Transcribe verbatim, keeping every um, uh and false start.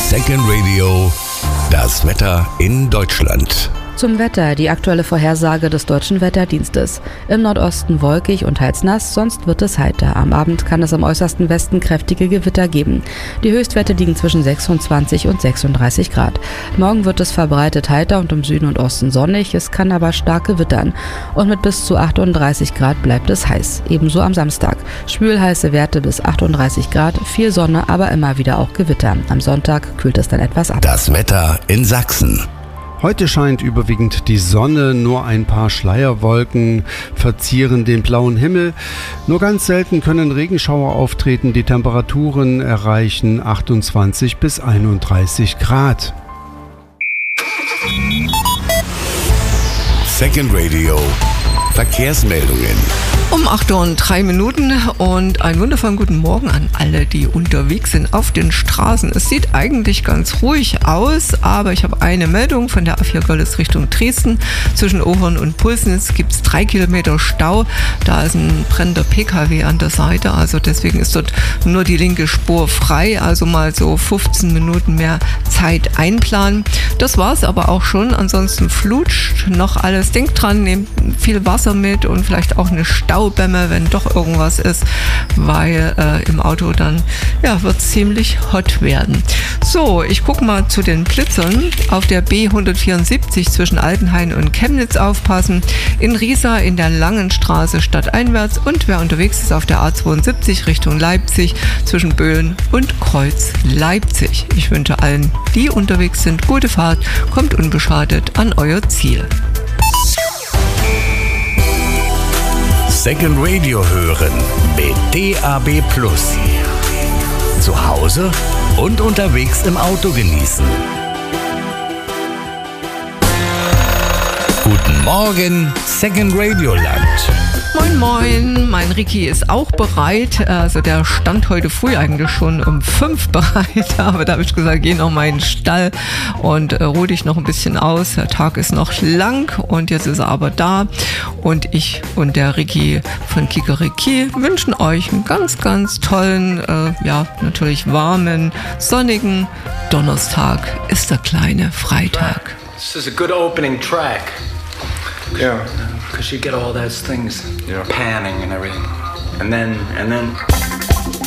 Second Radio, das Wetter in Deutschland. Zum Wetter, die aktuelle Vorhersage des Deutschen Wetterdienstes. Im Nordosten wolkig und teils nass, sonst wird es heiter. Am Abend kann es im äußersten Westen kräftige Gewitter geben. Die Höchstwerte liegen zwischen sechsundzwanzig und sechsunddreißig Grad. Morgen wird es verbreitet heiter und im Süden und Osten sonnig, es kann aber stark gewittern. Und mit bis zu achtunddreißig Grad bleibt es heiß. Ebenso am Samstag. Schwülheiße Werte bis achtunddreißig Grad, viel Sonne, aber immer wieder auch Gewitter. Am Sonntag kühlt es dann etwas ab. Das Wetter in Sachsen. Heute scheint überwiegend die Sonne, nur ein paar Schleierwolken verzieren den blauen Himmel. Nur ganz selten können Regenschauer auftreten, die Temperaturen erreichen achtundzwanzig bis einunddreißig Grad. Second Radio, Verkehrsmeldungen. Um acht Uhr und drei Minuten und einen wundervollen guten Morgen an alle, die unterwegs sind auf den Straßen. Es sieht eigentlich ganz ruhig aus, aber ich habe eine Meldung von der A vier Görlitz Richtung Dresden. Zwischen Ohorn und Pulsnitz gibt es drei Kilometer Stau. Da ist ein brennender P K W an der Seite, also deswegen ist dort nur die linke Spur frei. Also mal so fünfzehn Minuten mehr Zeit einplanen. Das war es aber auch schon. Ansonsten flutscht noch alles. Denkt dran, nehmt viel Wasser mit und vielleicht auch eine Stau. Staubämme, wenn doch irgendwas ist, weil äh, im Auto dann ja, wird es ziemlich hot werden. So, ich gucke mal zu den Blitzern. Auf der B hundertvierundsiebzig zwischen Altenhain und Chemnitz aufpassen. In Riesa in der Langenstraße stadteinwärts und wer unterwegs ist auf der A zweiundsiebzig Richtung Leipzig zwischen Böhlen und Kreuz Leipzig. Ich wünsche allen, die unterwegs sind, gute Fahrt, kommt unbeschadet an euer Ziel. Second Radio hören mit D A B Plus. Zu Hause und unterwegs im Auto genießen. Guten Morgen, Second Radio Land. Moin Moin, mein Ricky ist auch bereit. Also der stand heute früh eigentlich schon um fünf bereit, aber da habe ich gesagt, geh noch mal in den Stall und äh, ruh dich noch ein bisschen aus. Der Tag ist noch lang und jetzt ist er aber da. Und ich und der Ricky von Kikeriki wünschen euch einen ganz, ganz tollen, äh, ja natürlich warmen, sonnigen Donnerstag ist der kleine Freitag. This is a good opening track. Yeah. Because you get all those things Yeah. panning and everything. And then, and then...